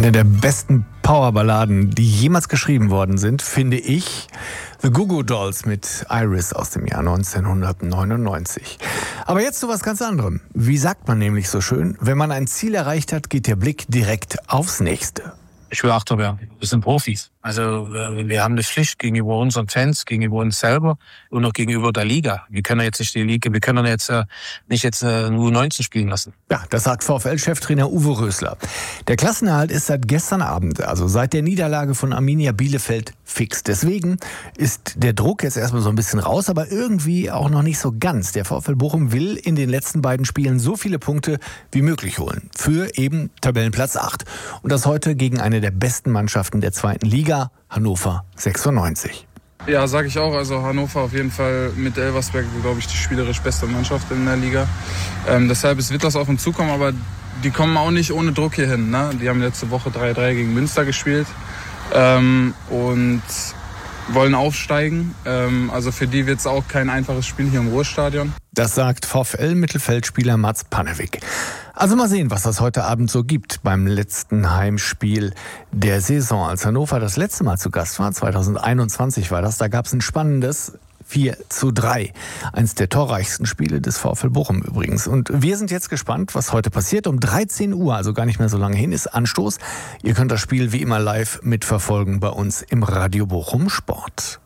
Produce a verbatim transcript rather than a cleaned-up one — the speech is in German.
Eine der besten Powerballaden, die jemals geschrieben worden sind, finde ich, The Goo Goo Dolls mit Iris aus dem Jahr neunzehnhundertneunundneunzig. Aber jetzt zu was ganz anderem. Wie sagt man nämlich so schön, wenn man ein Ziel erreicht hat, geht der Blick direkt aufs nächste. Ich will Achter werden. Wir sind Profis. Also wir haben eine Pflicht gegenüber unseren Fans, gegenüber uns selber und auch gegenüber der Liga. Wir können jetzt nicht die Liga, wir können jetzt äh, nicht jetzt äh, U neunzehn spielen lassen. Ja, das sagt VfL-Cheftrainer Uwe Rösler. Der Klassenerhalt ist seit gestern Abend, also seit der Niederlage von Arminia Bielefeld, fix. Deswegen ist der Druck jetzt erstmal so ein bisschen raus, aber irgendwie auch noch nicht so ganz. Der VfL Bochum will in den letzten beiden Spielen so viele Punkte wie möglich holen. Für eben Tabellenplatz acht. Und das heute gegen eine der besten Mannschaften der zweiten Liga, Hannover sechsundneunzig. Ja, sage ich auch. Also Hannover auf jeden Fall mit Elversberg, glaube ich, die spielerisch beste Mannschaft in der Liga. Ähm, deshalb es wird das auf uns zukommen, aber die kommen auch nicht ohne Druck hier hin. Ne? Die haben letzte Woche drei drei gegen Münster gespielt ähm, und wollen aufsteigen. Ähm, also für die wird es auch kein einfaches Spiel hier im Ruhrstadion. Das sagt VfL-Mittelfeldspieler Mats Pannewick. Also mal sehen, was das heute Abend so gibt beim letzten Heimspiel der Saison. Als Hannover das letzte Mal zu Gast war, zweitausendeinundzwanzig war das, da gab es ein spannendes vier zu drei. Eins der torreichsten Spiele des VfL Bochum übrigens. Und wir sind jetzt gespannt, was heute passiert. Um dreizehn Uhr, also gar nicht mehr so lange hin, ist Anstoß. Ihr könnt das Spiel wie immer live mitverfolgen bei uns im Radio Bochum Sport.